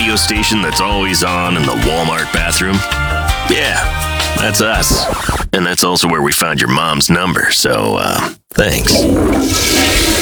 radio station that's always on in the Walmart bathroom? Yeah, that's us. And that's also where we found your mom's number, so, thanks.